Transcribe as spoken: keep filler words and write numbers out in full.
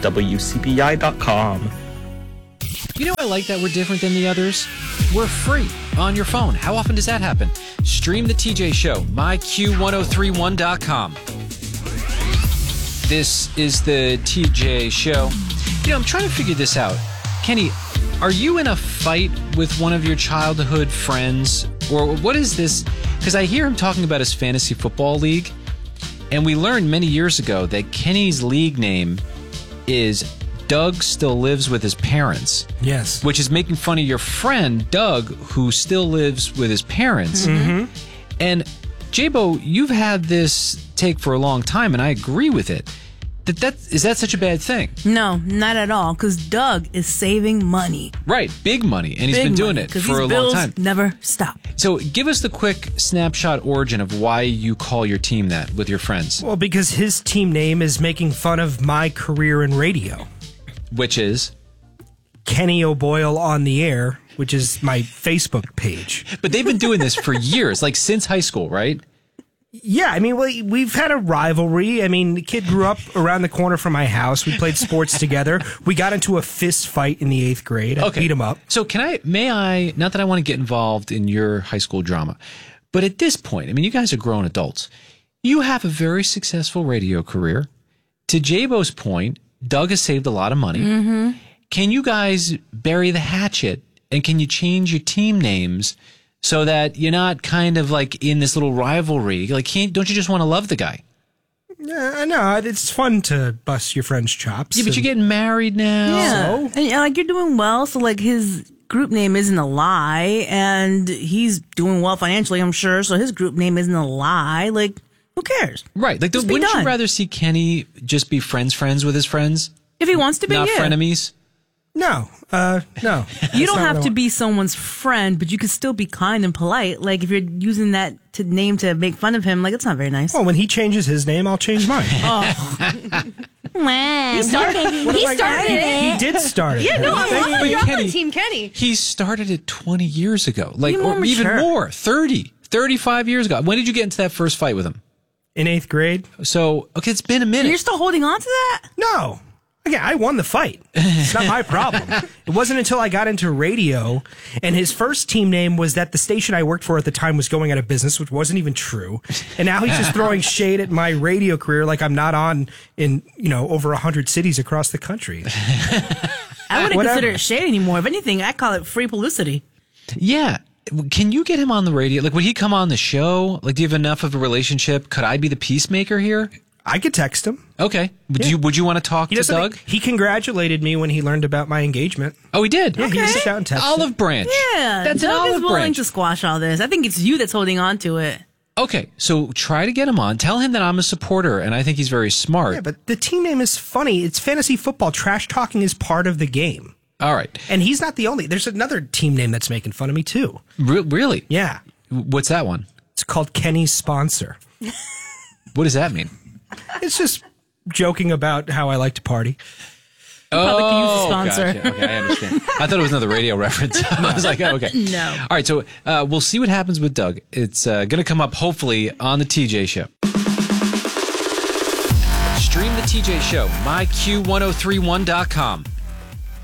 W C B I dot com. You know, I like that we're different than the others. We're free on your phone. How often does that happen? Stream the T J Show, my Q ten thirty-one dot com. This is the T J Show. You know, I'm trying to figure this out. Kenny, are you in a fight with one of your childhood friends? Or what is this? Because I hear him talking about his fantasy football league. And we learned many years ago that Kenny's league name is Doug Still Lives with His Parents. Yes. Which is making fun of your friend, Doug, who still lives with his parents. Mm-hmm. And, J-Bo, you've had this take for a long time, and I agree with it. That, that is that such a bad thing? No, not at all, because Doug is saving money. Right, big money, and he's Big been doing money, it 'cause for these a bills long time. Never stop. So give us the quick snapshot origin of why you call your team that with your friends. Well, because his team name is making fun of my career in radio. Which is? Kenny O'Boyle on the Air, which is my Facebook page. But they've been doing this for years, like since high school, right? Yeah, I mean, we, we've had a rivalry. I mean, the kid grew up around the corner from my house. We played sports together. We got into a fist fight in the eighth grade. I Okay. beat him up. So can I, may I, not that I want to get involved in your high school drama, but at this point, I mean, you guys are grown adults. You have a very successful radio career. To J-Bo's point, Doug has saved a lot of money. Mm-hmm. Can you guys bury the hatchet and can you change your team names so that you're not kind of like in this little rivalry? Like, can't, don't you just want to love the guy? Yeah, I know. It's fun to bust your friend's chops. Yeah, but and- you're getting married now. Yeah. So? And, and, like, you're doing well, so, like, his group name isn't a lie, and he's doing well financially, I'm sure, so his group name isn't a lie. Like, who cares? Right. Like, Just be wouldn't done. you rather see Kenny just be friends friends with his friends? If he wants to be, Not yeah. frenemies? No, uh, no. You don't That's not have what I to want. be someone's friend, but you can still be kind and polite. Like, if you're using that to name to make fun of him, like, it's not very nice. Well, when he changes his name, I'll change mine. He started, he started He it. did start it. Yeah, no, I'm But on, you're on Kenny- Team Kenny. He started it twenty years ago. Like, Be more or even mature. more, thirty, thirty-five years ago. When did you get into that first fight with him? In eighth grade? So, okay, it's been a minute. You're still holding on to that? No. Again, I won the fight. It's not my problem. It wasn't until I got into radio, and his first team name was that the station I worked for at the time was going out of business, which wasn't even true. And now he's just throwing shade at my radio career like I'm not on in, you know, over a hundred cities across the country. I wouldn't Whatever. consider it shade anymore. If anything, I call it free publicity. Yeah. Can you get him on the radio? Like, would he come on the show? Like, do you have enough of a relationship? Could I be the peacemaker here? I could text him. Okay. Would Yeah. you Would you want to talk He to doesn't. Doug? He congratulated me when he learned about my engagement. Oh, he did. Yeah, he just sat and texted. Olive branch. Yeah, That's an Doug is olive willing branch. to squash all this. I think it's you that's holding on to it. Okay, so try to get him on. Tell him that I'm a supporter, and I think he's very smart. Yeah, but the team name is funny. It's fantasy football. Trash talking is part of the game. All right. And he's not the only. There's another team name that's making fun of me too. Re- really? Yeah. What's that one? It's called Kenny's Sponsor. What does that mean? It's just joking about how I like to party. Probably could use a Oh, sponsor. gotcha. Okay, I understand. I thought it was another radio reference. I was like, oh, okay. No. All right, so uh, we'll see what happens with Doug. It's uh, going to come up, hopefully, on the T J Show. Stream the T J Show, my Q ten thirty-one dot com.